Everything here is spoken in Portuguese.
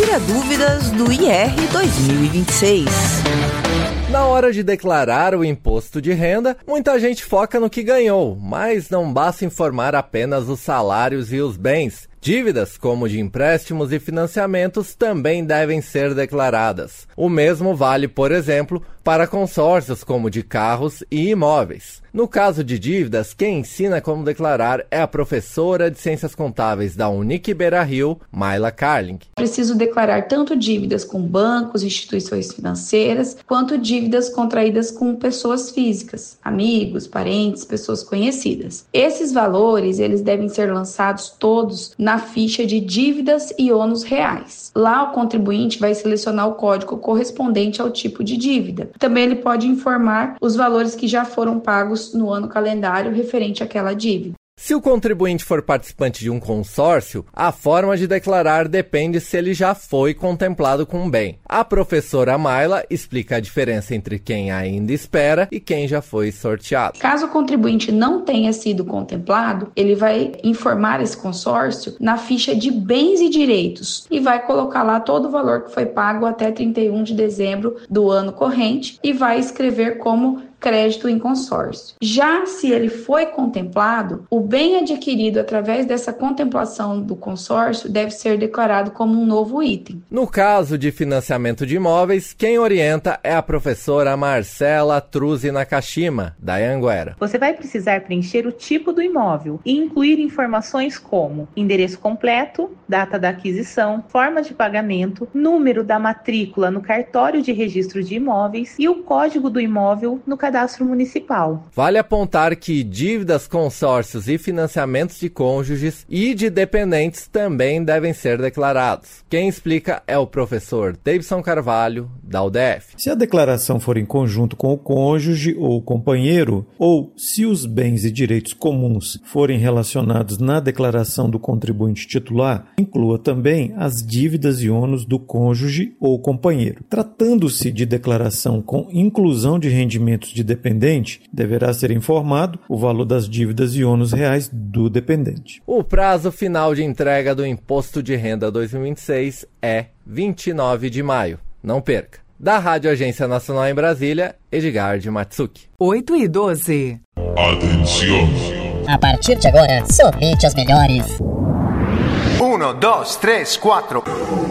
Tira dúvidas do IR 2026. Na hora de declarar o imposto de renda, muita gente foca no que ganhou, mas não basta informar apenas os salários e os bens. Dívidas, como de empréstimos e financiamentos, também devem ser declaradas. O mesmo vale, por exemplo, para consórcios como de carros e imóveis. No caso de dívidas, quem ensina como declarar é a professora de Ciências Contábeis da Unic Beira-Rio, Mayla Carling. Preciso declarar tanto dívidas com bancos, instituições financeiras, quanto dívidas contraídas com pessoas físicas, amigos, parentes, pessoas conhecidas. Esses valores, eles devem ser lançados todos na ficha de dívidas e ônus reais. Lá o contribuinte vai selecionar o código correspondente ao tipo de dívida. Também ele pode informar os valores que já foram pagos no ano calendário referente àquela dívida. Se o contribuinte for participante de um consórcio, a forma de declarar depende se ele já foi contemplado com um bem. A professora Mayla explica a diferença entre quem ainda espera e quem já foi sorteado. Caso o contribuinte não tenha sido contemplado, ele vai informar esse consórcio na ficha de bens e direitos e vai colocar lá todo o valor que foi pago até 31 de dezembro do ano corrente e vai escrever como crédito em consórcio. Já se ele foi contemplado, o bem adquirido através dessa contemplação do consórcio deve ser declarado como um novo item. No caso de financiamento de imóveis, quem orienta é a professora Marcela Truzzi Nakashima, da Anhanguera. Você vai precisar preencher o tipo do imóvel e incluir informações como endereço completo, data da aquisição, forma de pagamento, número da matrícula no cartório de registro de imóveis e o código do imóvel no cadastro municipal. Vale apontar que dívidas, consórcios e financiamentos de cônjuges e de dependentes também devem ser declarados. Quem explica é o professor Davidson Carvalho, da UDF. Se a declaração for em conjunto com o cônjuge ou companheiro, ou se os bens e direitos comuns forem relacionados na declaração do contribuinte titular, inclua também as dívidas e ônus do cônjuge ou companheiro. Tratando-se de declaração com inclusão de rendimentos de dependente, deverá ser informado o valor das dívidas e ônus reais do dependente. O prazo final de entrega do Imposto de Renda 2026 é 29 de maio. Não perca. Da Rádio Agência Nacional em Brasília, Edgar de Matsuki. 8:12. Atenção! A partir de agora, somente as melhores. 1, 2, 3, 4.